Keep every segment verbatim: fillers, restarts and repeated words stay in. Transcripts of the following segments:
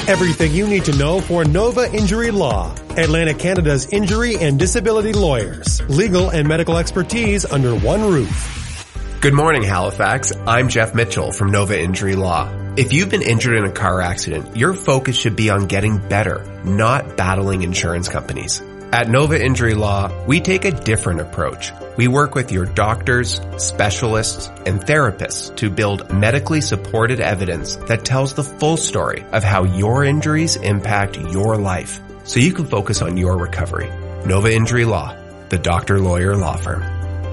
Everything you need to know for Nova Injury Law. Atlantic Canada's injury and disability lawyers. Legal and medical expertise under one roof. Good morning, Halifax. I'm Jeff Mitchell from Nova Injury Law. If you've been injured in a car accident, your focus should be on getting better, not battling insurance companies. At Nova Injury Law, we take a different approach. We work with your doctors, specialists, and therapists to build medically supported evidence that tells the full story of how your injuries impact your life, so you can focus on your recovery. Nova Injury Law, the doctor-lawyer law firm.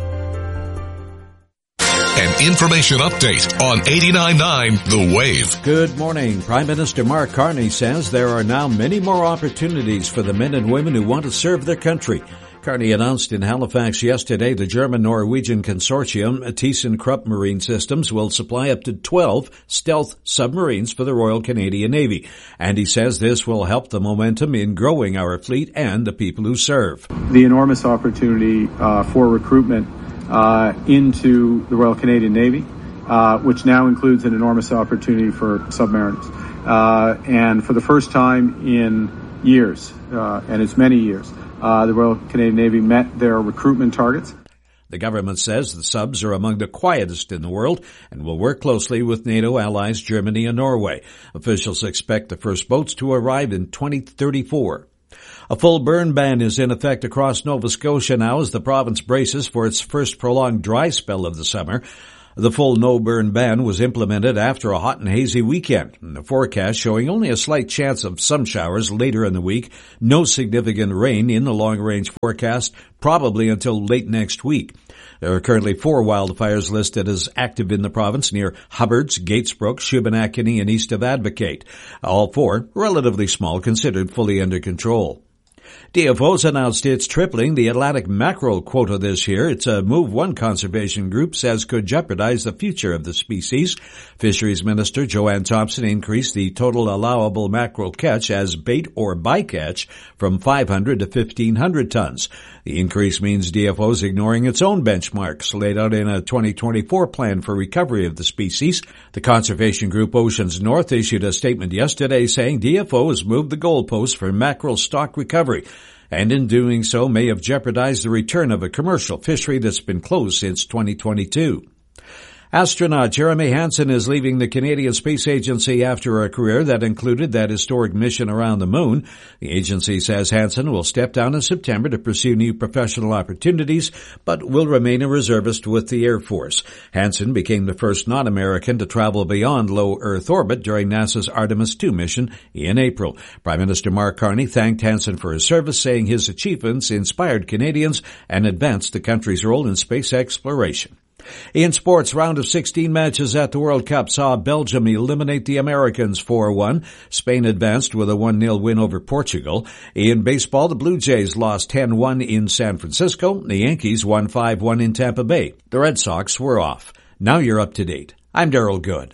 An information update on eighty-nine point nine The Wave. Good morning. Prime Minister Mark Carney says there are now many more opportunities for the men and women who want to serve their country. Carney announced in Halifax yesterday the German-Norwegian consortium ThyssenKrupp Marine Systems will supply up to twelve stealth submarines for the Royal Canadian Navy. And he says this will help the momentum in growing our fleet and the people who serve. The enormous opportunity uh, for recruitment Uh, into the Royal Canadian Navy, uh, which now includes an enormous opportunity for submariners. Uh, and for the first time in years, uh, and it's many years, uh, the Royal Canadian Navy met their recruitment targets. The government says the subs are among the quietest in the world and will work closely with NATO allies Germany and Norway. Officials expect the first boats to arrive in twenty thirty-four. A full burn ban is in effect across Nova Scotia now as the province braces for its first prolonged dry spell of the summer. The full no-burn ban was implemented after a hot and hazy weekend. The forecast showing only a slight chance of some showers later in the week. No significant rain in the long-range forecast, probably until late next week. There are currently four wildfires listed as active in the province near Hubbards, Gatesbrook, Shubenacadie, and east of Advocate. All four relatively small, considered fully under control. D F O's announced it's tripling the Atlantic mackerel quota this year. It's a move one conservation group says could jeopardize the future of the species. Fisheries Minister Joanne Thompson increased the total allowable mackerel catch as bait or bycatch from five hundred to fifteen hundred tons. The increase means D F O's ignoring its own benchmarks laid out in a twenty twenty-four plan for recovery of the species. The conservation group Oceans North issued a statement yesterday saying D F O has moved the goalposts for mackerel stock recovery, and in doing so may have jeopardized the return of a commercial fishery that's been closed since twenty twenty-two. Astronaut Jeremy Hansen is leaving the Canadian Space Agency after a career that included that historic mission around the moon. The agency says Hansen will step down in September to pursue new professional opportunities, but will remain a reservist with the Air Force. Hansen became the first non-American to travel beyond low Earth orbit during NASA's Artemis two mission in April. Prime Minister Mark Carney thanked Hansen for his service, saying his achievements inspired Canadians and advanced the country's role in space exploration. In sports, round of sixteen matches at the World Cup saw Belgium eliminate the Americans four one. Spain advanced with a one nil win over Portugal. In baseball, the Blue Jays lost ten one in San Francisco. The Yankees won five one in Tampa Bay. The Red Sox were off. Now you're up to date. I'm Darryl Good.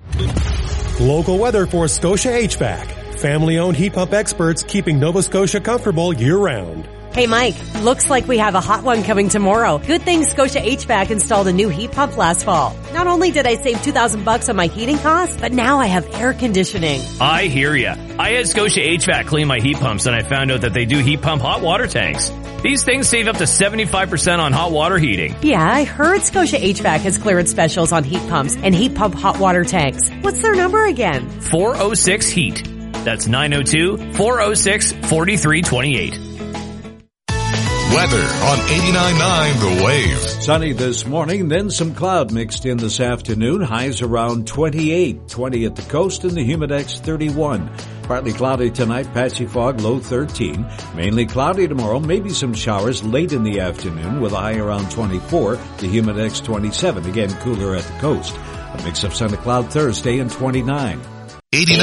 Local weather for Scotia H V A C. Family-owned heat pump experts keeping Nova Scotia comfortable year-round. Hey Mike, looks like we have a hot one coming tomorrow. Good thing Scotia H V A C installed a new heat pump last fall. Not only did I save two thousand bucks on my heating costs, but now I have air conditioning. I hear ya. I had Scotia H V A C clean my heat pumps and I found out that they do heat pump hot water tanks. These things save up to seventy-five percent on hot water heating. Yeah, I heard Scotia H V A C has clearance specials on heat pumps and heat pump hot water tanks. What's their number again? four oh six heat. That's nine oh two, four oh six, four three two eight. Weather on eighty-nine point nine The Wave. Sunny this morning, then some cloud mixed in this afternoon. Highs around twenty-eight, twenty at the coast, and the Humidex thirty-one. Partly cloudy tonight, patchy fog, low thirteen. Mainly cloudy tomorrow, maybe some showers late in the afternoon with a high around twenty-four, the Humidex twenty-seven. Again, cooler at the coast. A mix of sun and cloud Thursday and twenty-nine. eighty-nine